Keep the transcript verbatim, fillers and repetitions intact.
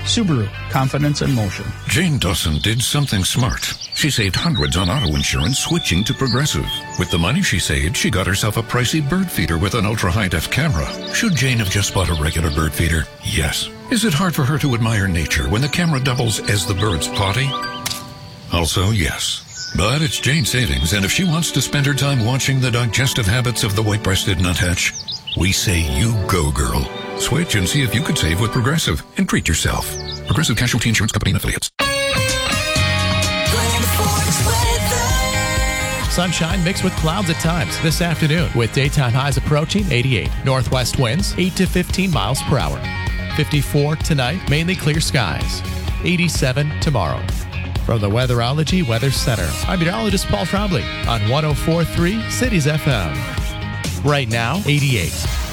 Subaru, confidence in motion. Jane Dawson did something smart. She saved hundreds on auto insurance switching to Progressive. With the money she saved, she got herself a pricey bird feeder with an ultra-high-def camera. Should Jane have just bought a regular bird feeder? Yes. Is it hard for her to admire nature when the camera doubles as the bird's potty? Also, yes. But it's Jane's savings, and if she wants to spend her time watching the digestive habits of the white-breasted nuthatch, we say you go, girl. Switch and see if you could save with Progressive and treat yourself. Progressive Casualty Insurance Company and Affiliates. Sunshine mixed with clouds at times this afternoon with daytime highs approaching eighty-eight. Northwest winds eight to fifteen miles per hour. fifty-four tonight, mainly clear skies. eighty-seven tomorrow. From the Weatherology Weather Center, I'm meteorologist Paul Trombley on one oh four point three Cities F M. Right now, eighty-eight.